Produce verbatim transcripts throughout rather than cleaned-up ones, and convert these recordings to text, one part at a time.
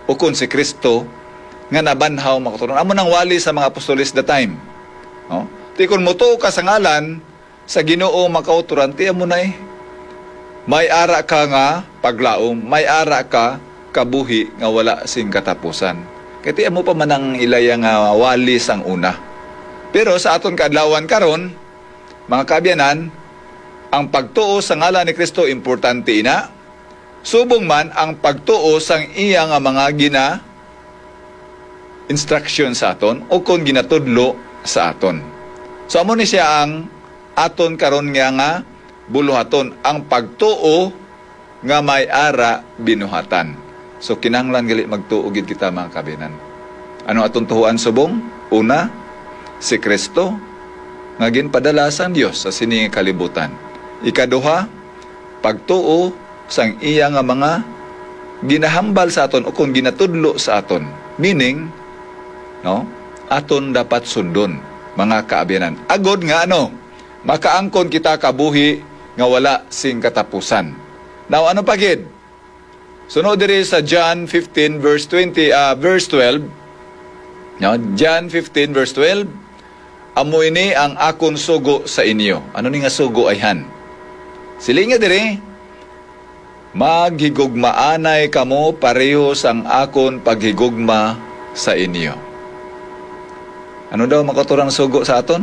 ukon si Kristo nga nabanhaw makaturon. Amo nang wali sa mga apostoles the time. No? Ti kun motuo ka sa ngalan sa Ginoo makauturan, ti amo na eh. May ara ka nga paglaom, may ara ka kabuhi nga wala sing katapusan. Kaya ti amo pa man ang ilaya nga wali sang una. Pero sa aton kaadlawan karon, mga kaabyanan, ang pagtuo sa ngalan ni Kristo importante ina. Subong man ang pagtuo sang iya nga mga gina instruction sa aton o kung ginatudlo sa aton. So amo ni siya ang aton karon nga nga buluhaton, ang pagtuo nga may ara binuhatan. So kinahanglan gali magtuo gid kita mga kabinan. Ano aton tuhuan subong? Una, si Kristo nga ginpadala sang Dios sa sining kalibutan. Ikaduha, pagtuo sang iya nga mga ginahambal sa aton o kung ginatudlo sa aton. Meaning, no, aton dapat sundon mga kaabyanan. Agod nga ano, makaangkon kita kabuhi nga wala sing katapusan. Now ano pa gid? Sunod diri sa John fifteen verse twenty uh, verse twelve. No, John fifteen verse twelve. Amo ini ang akon sugo sa inyo. Ano ni nga sugo ayhan? Silinga diri, maghigugmaanay kamo pareho sang akon paghigugma sa inyo. Ano daw makaturan sugo sa aton?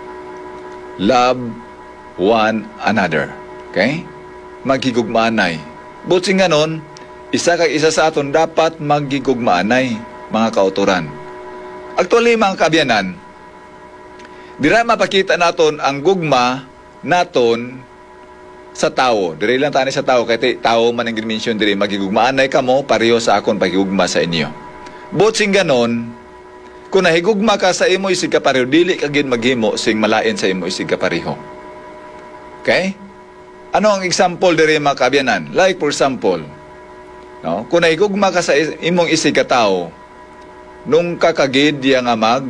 Love one another. Okay? Maghigugmaanay. Buti nga nun, isa kag isa sa aton dapat maghigugmaanay, mga kauturan. Actually, mga kabyanan, dira mapakita naton ang gugma naton sa tao. Diri lang tani sa tao, kaya tao man ang mention diri, magigugmaanay kamo pareho sa akon pagigugma sa inyo. But sing ganon, kung nahigugma ka sa imo isig kapareho, dili ka gid maghimo sing malain sa imo isig kapareho. Okay? Ano ang example diri mga kabyanan? Like for example, no? Kung nahigugma ka sa imong isig ka tao, nung kakagid diya nga mag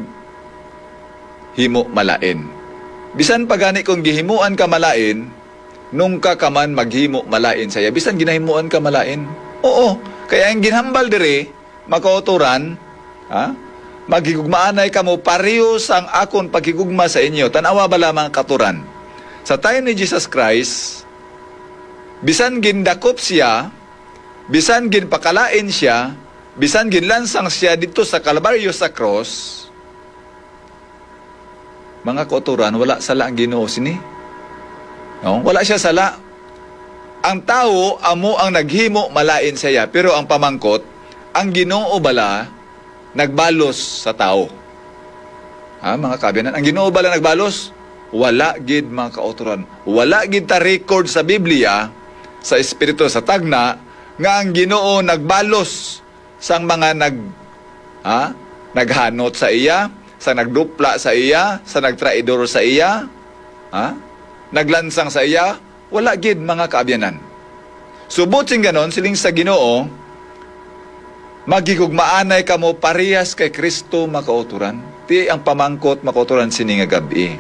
himo malain. Bisan pagani kung gihimuan ka malain, nung ka kaman maghimo malain saya, bisan ginahimuan ka malain. Oo, kaya ang ginhambal diri, makauturan, ha? Maghigugmaanay kamo pareho sang akon paghigugma sa inyo. Tanawa ba lamang katuran? Sa time ni Jesus Christ, bisan gindakop siya, bisan ginpakalain siya, bisan ginlansang siya dito sa Kalbaryo sa cross, mga kauturan, wala sala ang Ginoo sini. No? Wala siya sala. Ang tao, amo ang naghimo malain siya. Pero ang pamangkot, ang Ginoo bala, nagbalos sa tao. Ha, mga kabyanan? Ang Ginoo bala nagbalos? Wala gid mga kauturan. Wala gid ta record sa Biblia, sa Espiritu, sa tagna, nga ang Ginoo nagbalos sang mga nag, ha, naghanot sa iya, sa nagdupla sa iya, sa nagtraidor sa iya, ha? Naglansang sa iya, wala gid mga kaabyanan. Subot sing ganon, siling sa Ginoo, magigugmaanay kamo parehas kay Kristo makauturan. Ti ang pamangkot makauturan sini nga gabi.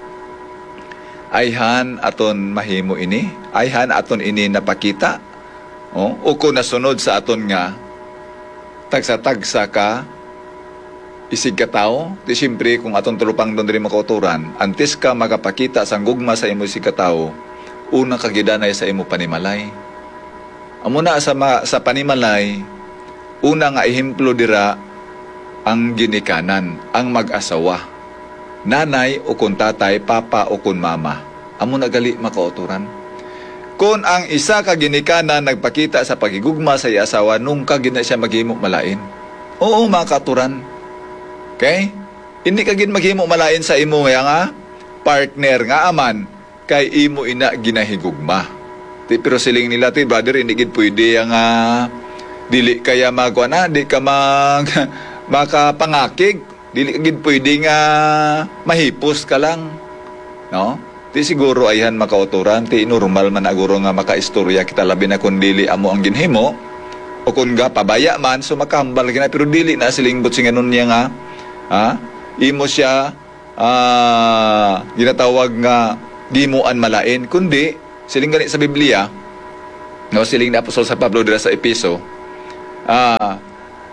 Ayhan aton mahimo ini, ayhan aton ini napakita. Oh, o kung nasunod sa aton nga tagsa-tagsa ka isig ka tao, di siyempre kung atong tulupang doon rin makauturan, antes ka magapakita sang gugma sa imo isig ka tao, una kagidanay sa imo panimalay. Amo na sa, ma, sa panimalay, una nga ehemplo dira ang ginikanan, ang mag-asawa. Nanay o kun tatay, papa o kun mama. Amo na gali makauturan. Kung ang isa ka ginikanan nagpakita sa pagigugma sa iya asawa, nung ka gina siya maghimo malain. Oo, mga kauturan. Okay? Hindi ka gin maghimo malain sa imo nga partner nga aman kay imo ina ginahigugma. Ti pero siling nila ti brother hindi gid pwede nga dili kaya magwa na, di ka mag makapangakig, dili ka gid pwede nga mahipos ka lang. No? Ti siguro ayhan makauturan, ti normal man aguro nga makaistorya kita labi na kun dili amo ang ginhimo o kun ga pabaya man so makahambal gina pero dili na siling butsinganon niya nga ha? Imo siya uh, ginatawag nga gimuan malain, kundi siling gani sa Biblia, no, siling na Apostol sa Pablo dira sa Epeso, uh,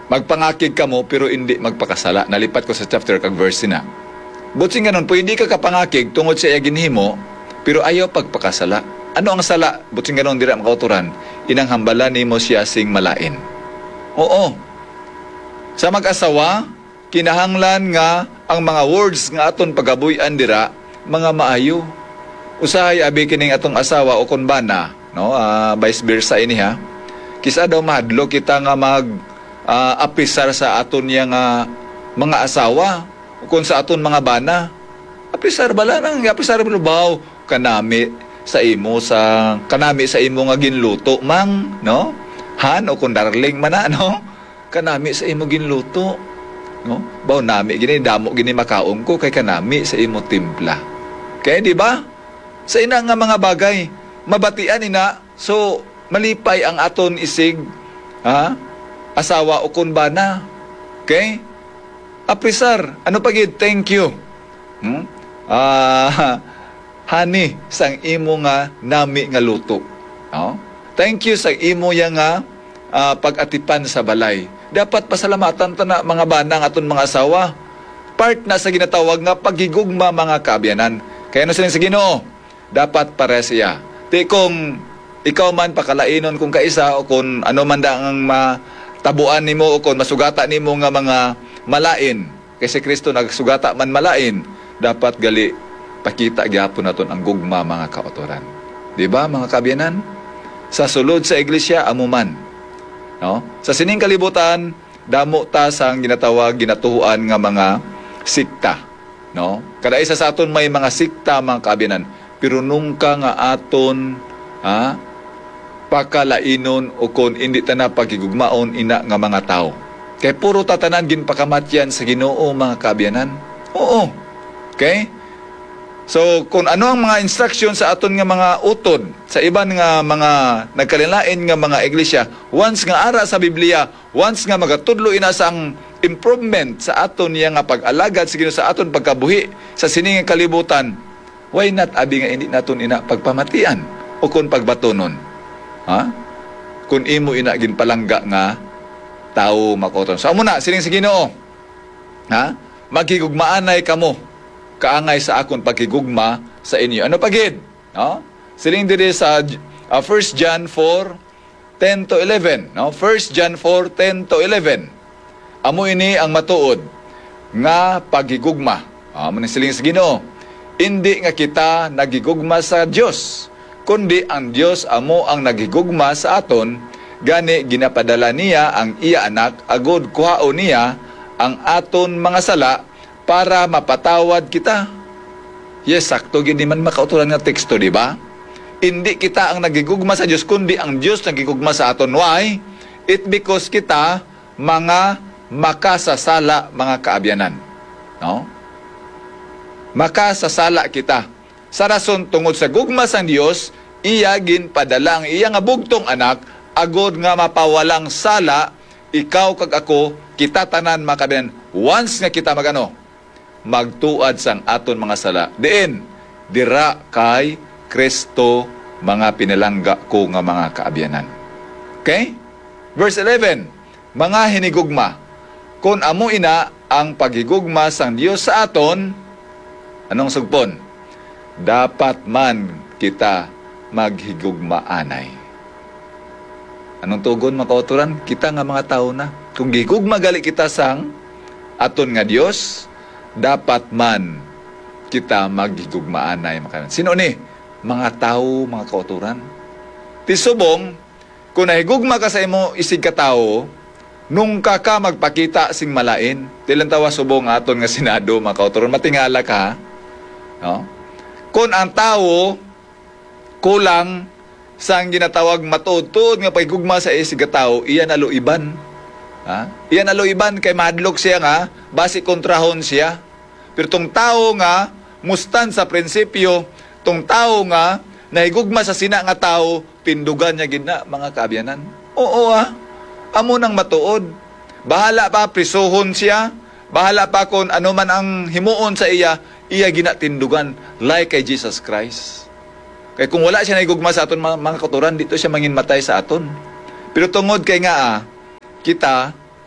magpangakig ka mo pero hindi magpakasala. Nalipat ko sa chapter kag verse na. Butsing ganun, pwede ka kapangakig tungod sa iya ginhimo pero ayaw pagpakasala. Ano ang sala? Butsing ganun dira makauturan. Inang hambalan nimo siya sing malain. Oo. Sa mag-asawa, kinahanglan nga ang mga words nga aton pagabuyan dira mga maayo. Usahay abi kining atong asawa o kunbana, no? Uh, vice versa ini ha. Kisa daw mahadlo kita nga mag uh, apisar sa aton yang uh, mga asawa o kung sa aton mga bana. Apisar bala nang apisar baw kanami sa imo sa kanami sa imo nga ginluto mang, no? Han o kung darling man na, no? Kanami sa imo ginluto, no? Baw nami gini damo gini makaon ko kay kanami sa imo timpla. Kaya di ba? Sa ina nga mga bagay, mabatian ina, so malipay ang aton isig, ha? Asawa o kunbana. Okay? Apisar, ano pagid? Thank you. Hmm? Ah, honey, sang imo nga nami nga luto. No? Thank you sa imo yang nga uh, pag-atipan sa balay. Dapat pasalamatan ta na mga bana nga aton mga asawa. Part na sa ginatawag nga paghigugma mga kaabyanan. Kaya no silang sa Ginoo, dapat pare siya. Di kung ikaw man pakalainon kung kaisa o kung ano man da ang matabuan nimo o kung masugata nimo nga mga malain. Kasi Kristo nagsugata man malain, dapat gali pakita gyapon naton ang gugma mga kautoran. Di ba mga kaabyanan? Sa sulod sa iglesia amuman. No? Sa sining kalibutan, damo ta sang ginatawag ginatuhuan nga mga sikta, no? Kada isa sa aton may mga sikta mga kaabyanan, pero nungka nga aton ha pakalainon o kon indi ta na pagigugmaon ina nga mga tao. Kay puro tatanan ginpakamatyan sa Ginoo mga kaabyanan. Oo. Okay? So, kung ano ang mga instruction sa aton nga mga utod, sa iban nga mga nagkalilain nga mga iglesia, once nga ara sa Biblia, once nga magatudlo ina sang improvement sa aton nga nga pag-alagad sa Ginoo sa aton pagkabuhi sa sining nga kalibutan, why not abi nga hindi naton ina pagpamatian o kung pagbatonon? Ha? Kung imo ina ginpalangga nga tao makoton. So, amo na, sining sa Ginoo, ha? Maghigugmaanay kamo kaangay sa akon pagkigugma sa inyo. Ano pagid? No? Siling diri sa uh, First John four ten to eleven, no? First John four ten to eleven. Amo ini ang matuod nga paghigugma. Amo ni siling sa Ginoo. Indi nga kita nagigugma sa Dios, kundi ang Dios amo ang nagigugma sa aton, gani ginapadala niya ang iya anak agud kuhaon niya ang aton mga sala para mapatawad kita. Yes, sakto gini man makauturan nga teksto, di ba? Hindi kita ang nagigugma sa Dios, kundi ang Dios nagigugma sa aton. Why? It because kita mga makasasala mga kaabyanan. No? Makasasala kita. Sa rason tungod sa gugma sang Dios, iya ginpadala ang iya nga bugtong anak agod nga mapawalang sala ikaw kag ako, kita tanan mga kaabyanan. Once nga kita magano, magtuad sang aton mga sala. Diin, dira kay Kristo mga pinalangga ko nga mga kaabyanan. Okay? Verse eleven, mga hinigugma, kung amo ina ang paghigugma sang Dios sa aton, anong sugpon? Dapat man kita maghigugmaanay. Anong tugon makauturan? Kita nga mga tao na. Kung gigugma gali kita sang aton nga Dios, dapat man kita maghigugmaanay. Sino ni? Mga tao, mga kauturan. Tisubong, kung nahigugma ka sa imo isig ka tao, nung ka ka magpakita sing malain, tilang tawa subong aton nga Senado, mga kauturan, matingala ka. No? Kung ang tao, kulang sang ginatawag matuod-tuod nga paghigugma sa isig ka tao, iyan aluiban. Ha? Iyan aluiban kay madlok siya nga, basi kontrahon siya. Pero tong tao nga, mustan sa prinsipyo, tong tao nga, nahigugma sa sina nga tao, pindugan niya gina, mga kaabyanan. Oo ah, amo nang matuod. Bahala pa, prisuhon siya. Bahala pa kung ano man ang himuon sa iya, iya gina tindugan, like kay Jesus Christ. Kaya kung wala siya nahigugma sa aton, mga, mga kauturan, dito siya manginmatay sa aton. Pero tungod kay nga ah, kita,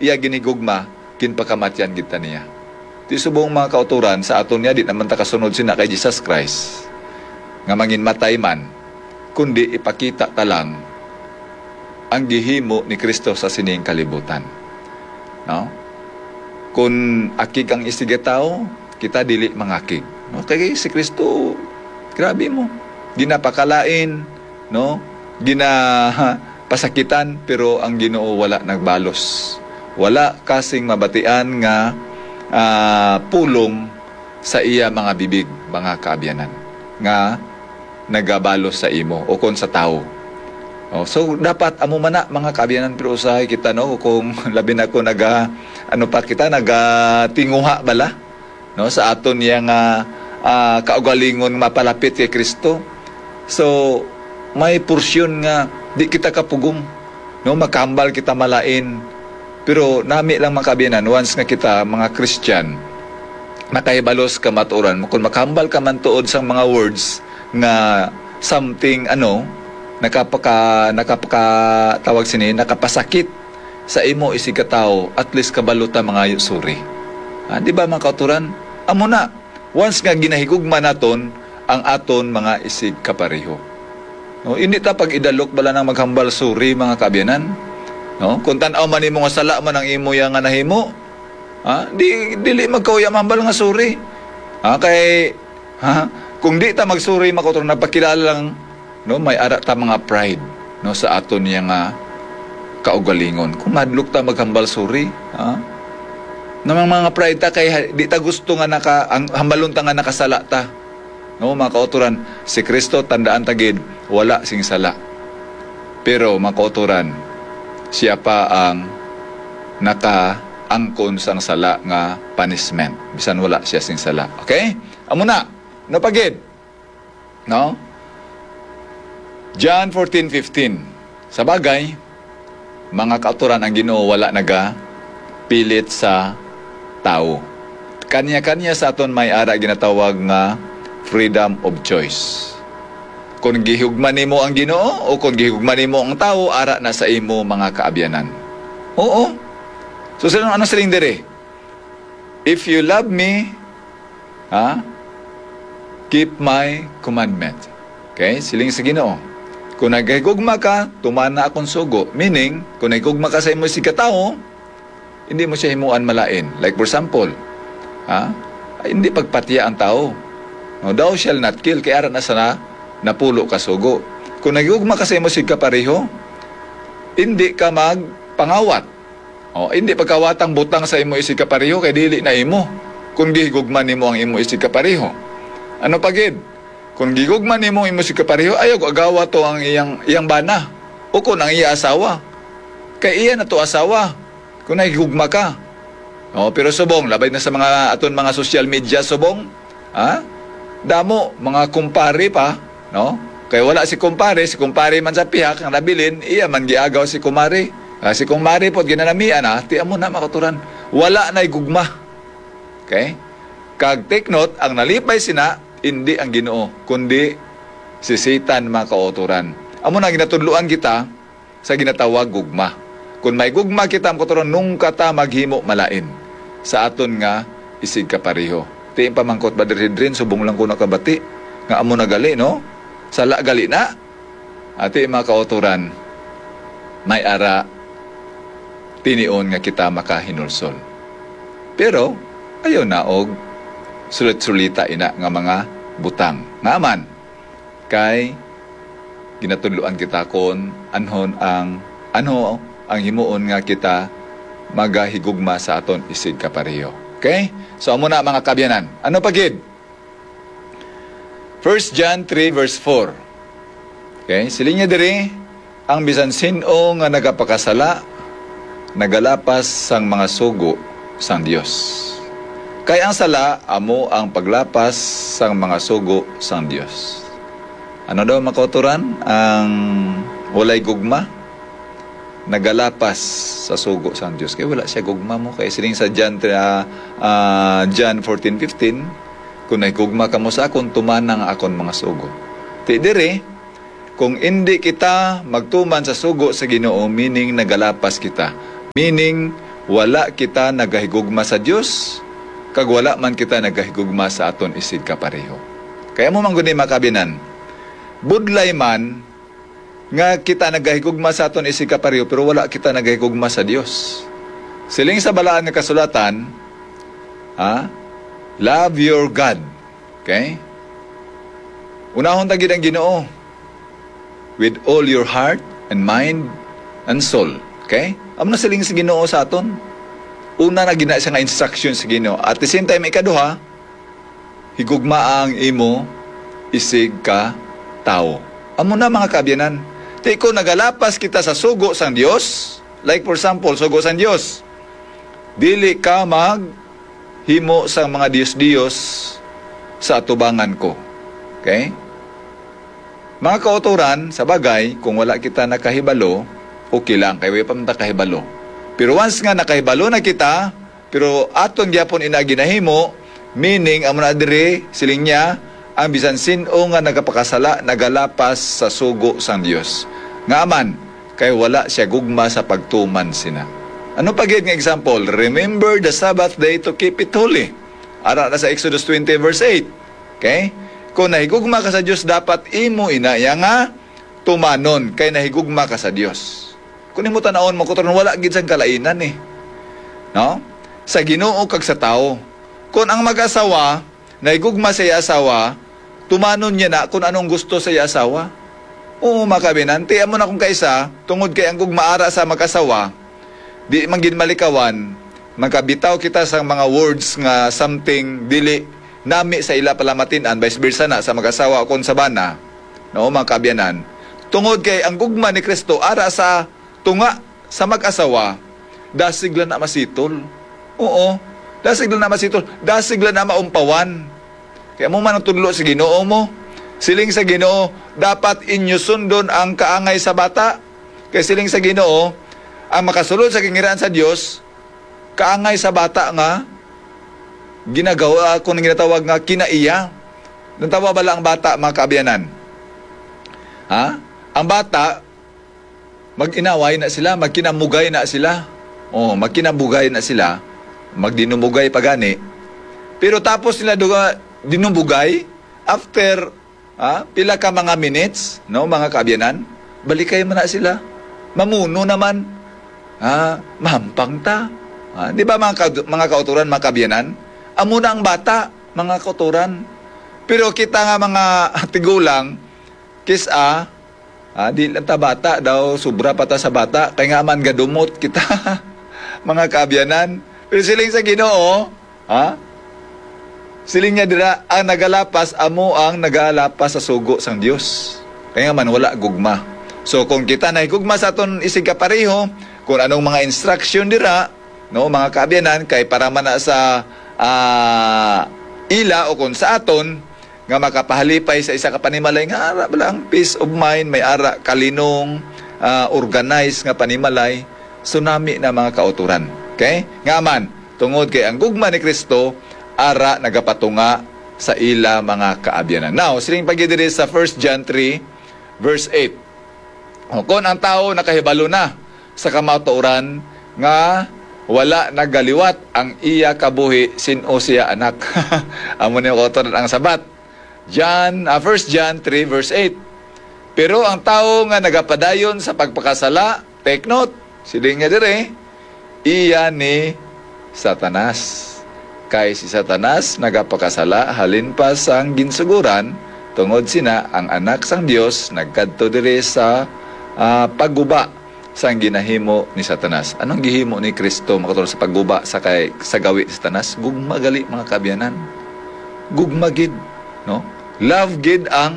iya ginigugma, kinpakamatyan kita niya. Di subong mga kauturan, sa aton niya, di naman takasunod sina kay Jesus Christ, nga mangin matay man, kundi ipakita talang ang gihimo ni Kristo sa sining kalibutan. No? Kung akig ang isigataw, kita dili mangakig. No? Kaya si Kristo, grabe mo, ginapakalain, no? Ginapasakitan, pero ang Ginoo wala nagbalos. Wala kasing mabatian nga uh, pulong sa iya mga bibig, mga kaabyanan, nga nagabalos sa imo o kon sa tao. Oh, so dapat amo mana mga kaabyanan, pero usahay kita, no, kung labi na ko naga ano pa kita naga tinguha bala, no, sa aton yang uh, uh, kaugalingon mapalapit kay Kristo. So may porsyon nga di kita kapugong, no, makambal kita malain, pero nami lang mga kaabyanan, once nga kita mga Christian nakahibalos ka matuoran mo, kung makambal ka man tuod sa mga words nga something ano nakapaka nakapaka tawag sini nakapasakit sa imo isig katao, at least kabaluta mga yusuri. Ah, di ba mga kauturan? Amo na, once nga ginahigugma naton ang aton mga isig kapareho. No, hindi ta pag idalok bala nang maghambal suri mga kaabyanan. No, kung tan-aw man imo nga sala man ang imo yang nga nahimo, ha, di dili magkauya mahambal nga suri. Ha, kay ha, kung di ta magsuri mga kauturan, napakilala lang, no, may ara ta mga pride, no, sa aton yang uh, kaugalingon. Kung madlok ta maghambal suri, ha, namang mga pride ta kay di ta gusto nga naka ang hambalon ta nga nakasala ta, no, mga kauturan. Si Kristo tandaan tagid wala sing sala, pero mga kauturan, siya pa ang nakaangkon sang sala nga punishment bisan wala siya sing sala. Okay, amo na no pagid, no, John fourteen fifteen. Sa bagay, mga kauturan, ang Ginoo wala naga pilit sa tao. Kanya-kanya sa aton may ara ginatawag nga freedom of choice. Kung gihugman nimo ang Ginoo o kung gihugman nimo ang tao, ara na sa imo mga kaabyanan. Oo. So sila ano siling dire? If you love me, ha, keep my commandment. Okay? Siling sa Ginoo. Kung nagahigugma ka, tumana akong sugo. Meaning, kung nagahigugma ka sa imo si katao, hindi mo siya himuan malain. Like for example, ha? Ay, hindi pagpatiya ang tao. No, thou shall not kill, kaya ara na sana napulo ka sugo. Kung nagahigugma ka sa imo si kapareho, hindi ka magpangawat. O, hindi pagkawatang butang sa imo isig kapareho, kay dili na imo. Kung gihigugma nimo ang imo isig kapareho. Ano pagid? Kung gigugman nimo imo si kapareho, ayaw agawa to ang iyang iyang bana o kung ang iya asawa. Kay iya na to asawa kung nagigugma ka. No, pero subong labay na sa mga aton mga social media subong, ha? Damo mga kumpare pa, no? Kay wala si kumpare, si kumpare man sa pihak ang nabilin, iya man giagaw si kumare. Ah, si kumare pod ginanamian, ha? Ti amo na makaturan. Wala na igugma. Okay? Kag take note, ang nalipay sina hindi ang Ginoo, kundi si Satan, mga kauturan. Amo na ginatudluan kita sa ginatawag gugma. Kung may gugma kita, mga kauturan, nung kata maghimo malain sa aton nga isig kapareho. Tiin pamangkot ba diridrin, subong lang ko nakabati. Nga amo na gali, no? Sala gali na. Ati mga kauturan, may ara tinion nga kita makahinulsol. Pero, ayaw na og sulit-sulita ina nga mga butang. Naman, kay ginatudluan kita kon anhon ang ano ang himuon nga kita magahigugma sa aton isig kapareho. Okay? So amo na mga kabyanan. Ano pagid? First John three verse four. Okay? Siling niya diri, ang bisan sino nga nagapakasala nagalapas sang mga sugo sang Dios. Kay ang sala, amo ang paglapas sang mga sugo sang Dios. Ano daw mga kauturan? Ang walay gugma, nagalapas sa sugo sang Dios. Kaya wala siya gugma mo. Kaya siling sa John, uh, uh, John fourteen fifteen, kung naigugma ka mo sa akon, tumanang akon mga sugo. Ti dire, kung hindi kita magtuman sa sugo sa Ginoo, meaning nagalapas kita. Meaning, wala kita nagahigugma sa Dios, kag wala man kita nagahigugma sa aton isig kapareho. Kaya mo man gud ni makabinan, budlay man nga kita nagahigugma sa aton isig kapareho pero wala kita nagahigugma sa Dios. Siling sa balaan nga kasulatan, ha? Love your God. Okay? Unahon ta gid ang Ginoo with all your heart and mind and soul. Okay? Amo na siling sa Ginoo sa aton. Una na gina siya nga instruction sa Ginoo. At the same time ikaduha, higugma ang imo isig ka tao. Amo na mga kaabyanan. Di ko nagalapas kita sa sugo sang Dios, like for example, sugo sang Dios. Dili ka mag himo sang mga Dios-Dios sa atubangan ko. Okay? Mga kauturan, sa bagay, kung wala kita nakahibalo, okay lang, kaya pa man ta kahibalo. Pero once nga nakahibalo na kita, pero aton gyapon ina ginahimo, meaning amo na diri siling niya ang bisan sin-o nga nagapakasala nagalapas sa sugo sang Dios. Nga man, kay wala siya gugma sa pagtuman sina. Ano pa gid nga example? Remember the Sabbath day to keep it holy. Ara na sa Exodus twenty verse eight. Okay? Kung nahigugma ka sa Dios, dapat imo inaya nga tumanon kay nahigugma ka sa Dios. Kung imo tan-awon mo kutoron wala gid sang kalainan eh. No? Sa Ginoo kag sa tao. Kung ang mag-asawa nahigugma sa iya asawa, tumanon niya na kung anong gusto sa iya asawa. Oo, makabinan. Tiyan mo na kung kaisa, tungod kay ang gugmaara sa mag-asawa, di manggid malikawan, magkabitaw kita sa mga words nga something dili nami sa ila palamatinan, vice versa na sa mag-asawa kung sa bana. No, mga kabyanan. Tungod kay ang gugma ni Kristo ara sa tunga sa mag-asawa, dasig lang na masitol. Oo, dasig lang na masitol, dasig lang na maumpawan. Kaya mo man ang tudlo sa Ginoo mo. Siling sa Ginoo, dapat inyo sundon ang kaangay sa bata. Kaya siling sa Ginoo, ang makasulod sa kingiraan sa Dios, kaangay sa bata nga, ginagawa, kung ginatawag nga, kinaiya. Nantawa bala ang bata, mga kaabyanan? Ha? Ang bata, mag-inaway na sila, magkinamugay na sila. O, magkinabugay na sila, magdinumugay pagani. Pero tapos nila duga, dinumugay, after ha, pila ka mga minutes, no, mga kaabyanan, balikay mo na sila. Mamuno naman. Ha, mahampang ta. Ha, di ba mga, ka, mga kauturan, mga kaabyanan? Amo na ang bata, mga kauturan. Pero kita nga mga tigulang, kisa, ha, di lang ta bata daw, sobra pa ta sa bata, kaya nga man gadumot kita, mga kaabyanan. Pero siling sa Ginoo, ha, siling niya dira, ang nagalapas, amo ang nagalapas sa sugo sang Dios. Kaya man wala gugma. So kung kita na gugma sa aton isig kapareho, kung anong mga instruction dira, no, mga kaabyanan, kay para man na sa uh, ila o kung sa aton, nga makapahalipay sa isa ka panimalay, nga ara lang, peace of mind, may ara kalinong, uh, organized nga panimalay, tsunami na mga kauturan. Okay? Nga man, tungod kay ang gugma ni Kristo, ara nagapatunga sa ila mga kaabyanan. Now, siling pagidiri sa First John three, verse eight. Kung ang tao nakahibalo na sa kamatuoran nga wala nagaliwat ang iya kabuhi sino siya anak. Amo ni ko ang sabat. John, uh, First John three, verse eight. Pero ang tao nga nagapadayon sa pagpakasala, take note, siling nga dire, iya ni Satanas. Kay si Satanas nagapakasala halin pa sang ginsuguran tungod sina ang anak sang Dios nagkadto diri sa uh, pagguba sang ginahimo ni Satanas. Anong gihimo ni Kristo makatulong sa pagguba sa kay sa gawi ni Satanas? Gugma gali mga kaabyanan. Gugma gid, no? Love gid ang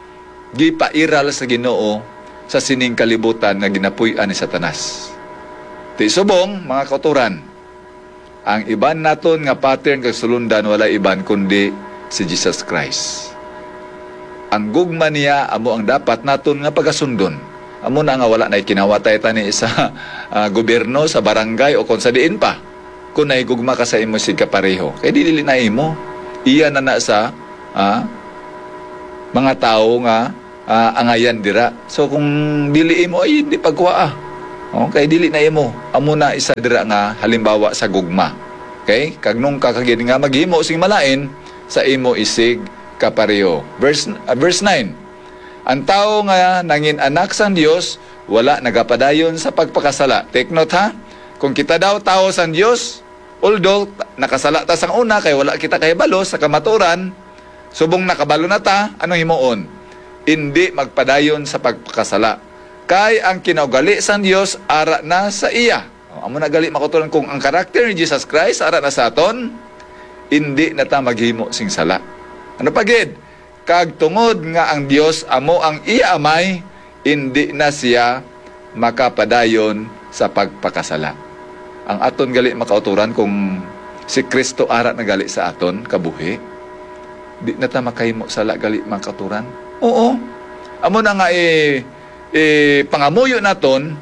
gipairal sa Ginoo sa sining kalibutan nga ginapuy-an ni Satanas. Ti subong mga kauturan, ang iban naton nga pattern kag sulundan wala iban kundi si Jesus Christ. Ang gugma niya amo ang dapat naton nga pagasundon. Amo na nga wala na ikinawatay tani sa uh, gobyerno, sa barangay o kung sa diin pa. Kung naigugma ka sa imo sig kapareho, kay dili na imo. Iya na na sa uh, mga tao nga uh, angayan dira. So kung dili imo ay hindi pagkuha. Okay, dili na imo. Amo na isa dira nga halimbawa sa gugma. Okay? Kag nung kakagid nga maghimo sing malain sa imo isig kapareho. Verse uh, verse nine. Ang tao nga nangin anak sang Dios wala nagapadayon sa pagpakasala. Take note ha. Kung kita daw tao sang Dios, although nakasala ta sang una kay wala kita kahibalo sa kamaturan, subong nakabalo na ta, anong himuon? Hindi magpadayon sa pagpakasala. Kay ang kinaugali sang Dios ara na sa iya. O, amo na gali makutulan kung ang karakter ni Jesus Christ ara na sa aton, hindi na ta maghimo sing sala. Ano pagid? Kag tungod nga ang Dios amo ang iya amay, hindi na siya makapadayon sa pagpakasala. Ang aton gali makauturan kung si Kristo ara na gali sa aton kabuhi, di na ta makahimo sala gali makauturan. Oo. Amo na nga eh eh, pangamuyo naton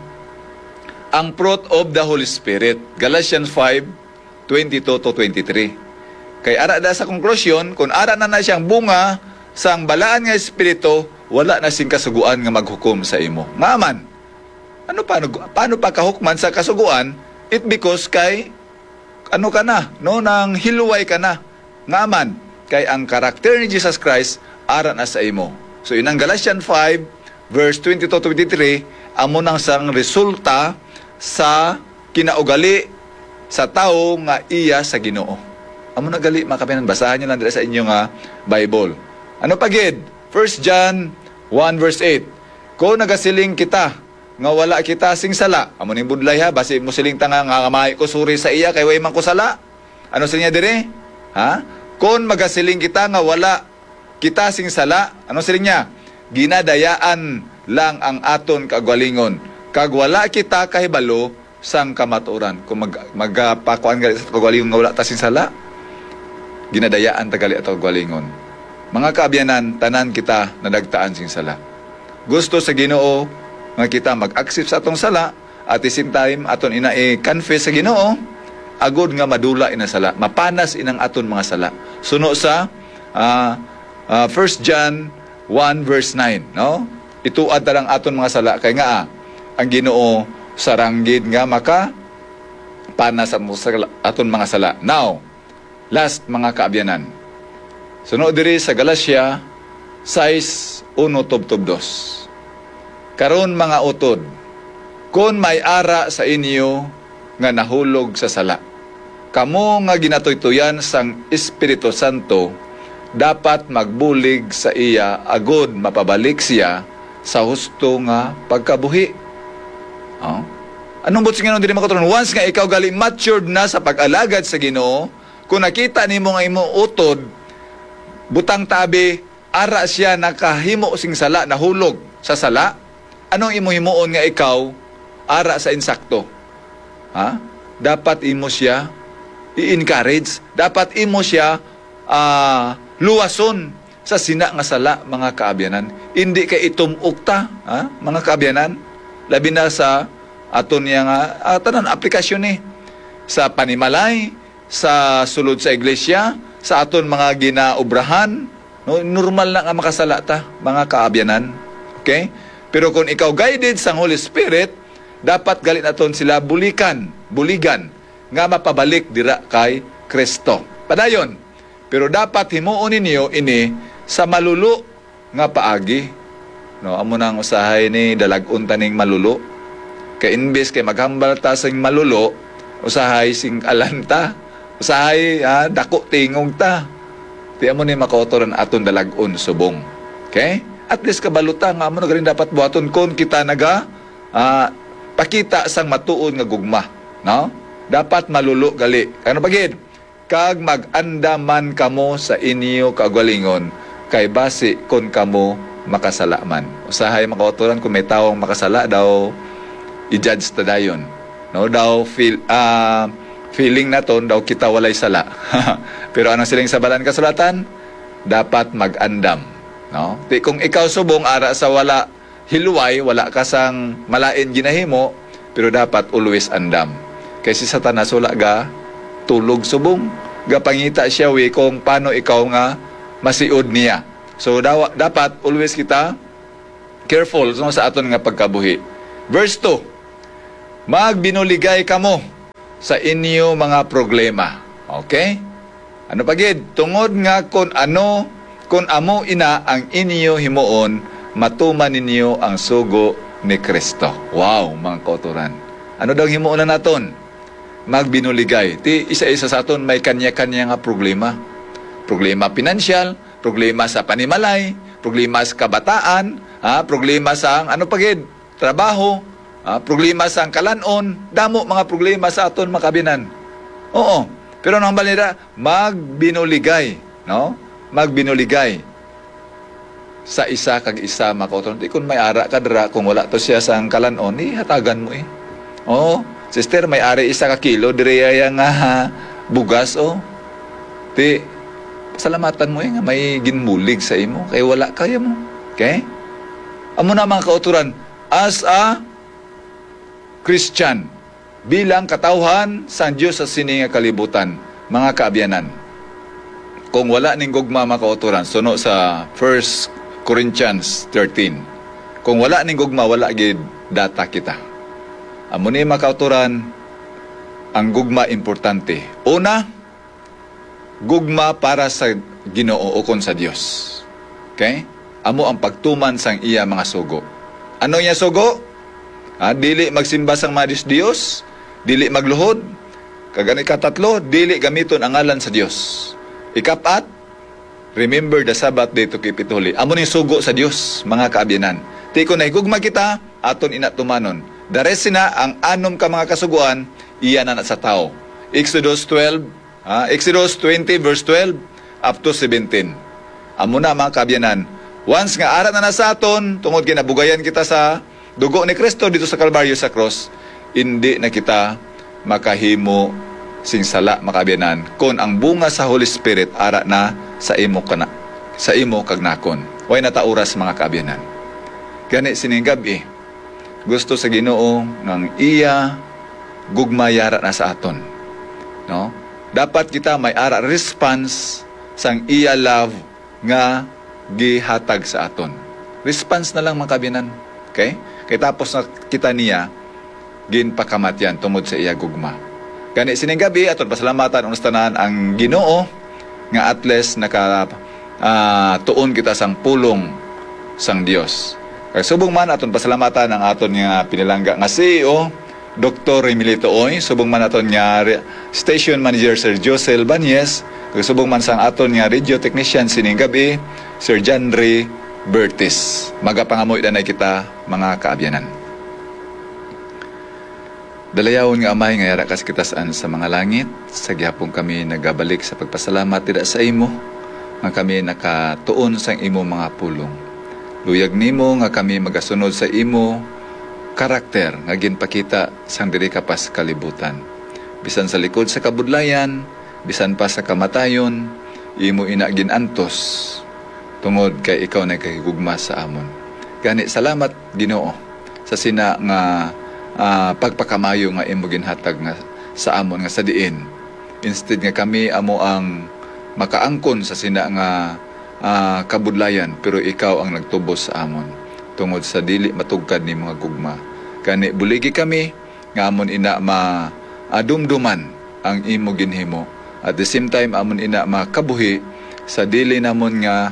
ang fruit of the Holy Spirit. Galatians five, twenty-two to twenty-three. Kay ara da sa konklusyon, kung ara na na siyang bunga sang balaan nga espiritu, wala na sing kasuguan nga maghukom sa imo. Maaman, ano paano, paano pa kahukman sa kasuguan? It because kay, ano ka na, no, nang hiluway ka na. Ngaman, kay ang karakter ni Jesus Christ, ara na sa imo. So, yun ang Galatians five, verse twenty-two to twenty-three, amo nang sang resulta sa kinaugali sa tao nga iya sa Ginoo. Amo na gali makapinan, basahan niyo lang dito sa inyong uh, Bible. Ano pagid? First John one verse eight. Kung nagasiling kita nga wala kita sing sala, amo ning budlay ha, basi mo siling tanga nga may ko suri sa iya kay way man ko sala. Ano sa niya dire? Ha? Kung magasiling kita nga wala kita sing sala, ano siling niya? Ginadayaan lang ang aton kagalingon. Kag wala kita kahibalo sang kamaturan. Kung mag, magpakuan gali sa kagalingon nga wala ta sing sala, ginadayaan ta gali ato kagalingon. Mga kaabyanan, tanan kita nadagtaan sing sala. Gusto sa Ginoo nga kita mag-accept sa atong sala at the same time aton ina i-confess sa Ginoo agud nga madula ina sala, mapanas inang aton mga sala. Suno sa uh, uh, First John one verse nine, no? Ituad ta lang aton mga sala kay nga ah, ang Ginoo saranggid nga maka panas sa aton mga sala. Now, last mga kaabyanan. Sunod diri sa Galatia six one tubtob dos. Karon mga utod, kung may ara sa inyo nga nahulog sa sala, kamo nga ginatuytuyan sang Espiritu Santo, dapat magbulig sa iya agud mapabalik siya sa husto nga pagkabuhi. Oh? Anong buts nga nung dili makaturon? Once nga ikaw gali matured na sa pag-alagad sa Ginoo, kung nakita nimo nga imo utod, butang tabi, ara siya nakahimo sing sala, nahulog sa sala, anong imo himuon nga ikaw, ara sa insakto? Ha? Dapat imo siya i-encourage, dapat imo siya uh, luwason sa sina nga sala, mga kaabyanan. Hindi kay itumukta, ha? Mga kaabyanan, labi na sa aton niya nga, uh, tanan, aplikasyon ni, sa panimalay, sa sulod sa iglesia, sa aton mga ginaobrahan, no, normal na nga makasala ta, mga kaabyanan. Okay? Pero kung ikaw guided sang Holy Spirit, dapat galit naton sila bulikan, buligan, nga mapabalik dira kay Kristo. Padayon. Pero dapat himuon ninyo ini sa malulo nga paagi. No, amo nang usahay ni dalag-un taning malulo. Kay imbes kay maghambal ta sing malulo, usahay sing alanta. Usahay ha, dako tingog ta. Di amo ni makautoran aton dalag-un subong. Okay? At least kabaluta nga amo na galing dapat buhaton kon kita naga uh, pakita sang matuod nga gugma, no? Dapat malulo gali. Ano bagid? Kag mag-andaman kamo sa inyo kagalingon kay basi kon kamo makasala man. Usahay makautoran kung may tawong makasala daw i-judge ta dayon. No, daw feel uh, feeling naton daw kita walay sala. Pero anong siling sabalan kasulatan? Dapat mag-andam, no? Di kung ikaw subong ara sa wala hiluway, wala ka sang malain ginahimo, pero dapat always andam. Kasi sa Satanas wala ga tulog subong, gapangita siya we kung paano ikaw nga masiod niya. So daw, dapat always kita careful so, sa aton nga pagkabuhi. Verse two. magbinuligay kamo sa inyo mga problema. Okay? Ano pagid? Tungod nga kung ano, kung amo ina ang inyo himuon, matuman ninyo ang sugo ni Kristo. Wow, mga kauturan. Ano daw himuon na naton? Magbinuligay. Ti isa-isa sa aton may kanya-kanya nga problema. Problema pinansyal, problema sa panimalay, problema sa kabataan, ha, problema sa ano pagid? Trabaho, ha, problema sa kalanon, damo mga problema sa aton makabinan. Oo. Pero nang balira, magbinuligay, no? Magbinuligay sa isa kag isa makauton. Di kun may ara ka dira kung wala to siya sa kalanon, ni hatagan mo eh. Oo. Sister, may ari isa ka kilo dire nga ha, bugas oh. Ti salamatan mo eh nga may ginmulig sa imo kay wala kaya mo. Okay? Amo na mga kauturan, as a Christian, bilang katawhan sa Diyos sa sini nga kalibutan, mga kaabyanan. Kung wala ning gugma mga kauturan, suno sa First Corinthians thirteen. Kung wala ning gugma, wala gid data kita. Amo ni mga kauturan, ang gugma importante. Una, gugma para sa Ginoo o kon sa Dios. Okay? Amo ang pagtuman sang iya mga sugo. Ano niya sugo? Ha, dili magsimba sang mga Diyos, dili magluhod. Kagani katatlo, dili gamiton ang ngalan sa Dios. Ikapat, remember the Sabbath day to keep it holy. Amo ni sugo sa Dios, mga kaabyanan. Ti ko na higugma kita, aton inatumanon. Dare sina ang anom ka mga kasuguan, iya na, na sa tao. Exodus twelve, ha, Exodus twenty verse twelve up to seventeen. Amo na mga kaabyanan. Once nga ara na na sa aton, tungod kinabugayan kita sa dugo ni Kristo dito sa Kalbaryo sa cross, hindi na kita makahimo sing sala makabiyanan kung ang bunga sa Holy Spirit ara na sa imo kana sa imo kagnakon. Way natauras mga kaabyanan. Gani sining gabi gusto sa Ginoo ng iya gugmayara na sa aton. No? Dapat kita may ara response sang iya love nga gihatag sa aton. Response na lang mga kaabyanan. Okay? Kaya tapos na kita niya, ginpakamatyan tungod sa iya gugma. Gani sining gabi, aton pasalamatan unustanan ang Ginoo nga atles naka uh, tuon kita sang pulong sang Dios. Kaya subong man aton pasalamatan ang aton nga pinilangga nga C E O, Doctor Emilito Oy, subong man aton nga Station Manager Sir Josel Banyes, kaya subong man sang aton nga radio technician sining gabi, Sir John Ray Bertis. Magapangamoy na kita mga kaabyanan. Dalayawon nga amay nga yara kas kita saan sa mga langit, sa gihapon kami nagabalik sa pagpasalamat tida sa imo, nga kami nakatuon sang imo mga pulong. Luyag nimo nga kami magasunod sa imo karakter nga ginpakita sang diri kapas kalibutan. Bisan sa likod sa kabudlayan, bisan pa sa kamatayon, imo ina ginantos tungod kay ikaw na kahigugma sa amon. Gani salamat Ginoo sa sina nga uh, pagpakamayo nga imo ginhatag nga sa amon nga sa diin. Instead nga kami amo ang makaangkon sa sina nga uh, kabudlayan, pero ikaw ang nagtubos sa amon tungod sa dili matugkad ni mga gugma. Gani buligi kami nga amon ina ma adumduman ang imo ginhimo. At the same time amon ina makabuhi sa dili namon nga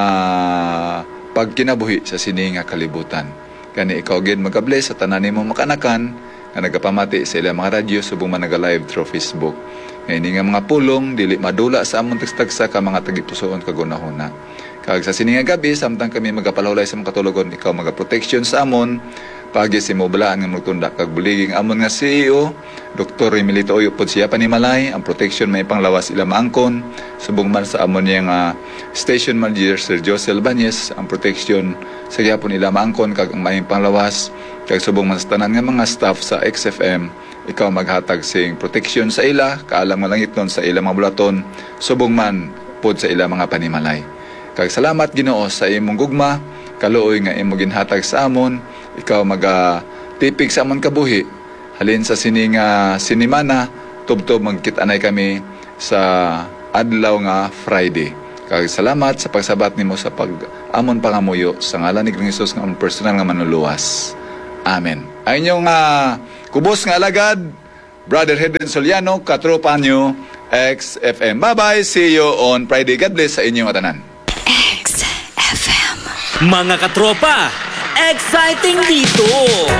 Uh, pagkinabuhi sa sini nga kalibutan. Kani ikaw gid magabless sa tanan nimo makanakan nga nagapamati sa ilang mga radyo subong man naga-live through Facebook. Ngayon nga mga pulong dili madula sa among tagsa ka mga tagipusoon kagunahuna. Kag sa sini nga gabi samtang kami magapalawlay sa mga katulogon, ikaw magaprotection sa amon pagi si mobalaan nga magtunda kag buliging amon nga C E O Doktor Emilito Oy pod siya panimalay ang protection may panglawas ila maangkon subong man sa amon niya nga Station Manager Sir Josel Banyes ang protection sa gyapon ila maangkon kag ang may panglawas kag subong man sa tanan nga mga staff sa X F M ikaw maghatag sing protection sa ila kaalang malangit nun sa ila mga bulaton subong man pod sa ila mga panimalay. Kag salamat Ginoo sa imong gugma kaluoy nga imo ginhatag sa amon. Ikaw maga-tipig sa amon kabuhi. Halin sa sining uh, sinimana, tubtob magkitanay kami sa adlaw nga Friday. Kag salamat sa pagsabat nimo sa pag-amon pangamuyo sa ngalan ni Kristo nga amon personal nga manuluwas. Amen. Ay inyong uh, Kubos nga alagad, Brother Hedren Soliano, katropa nyo, X F M. Bye-bye, see you on Friday. God bless sa inyong atanan. X F M. Mga katropa, exciting dito!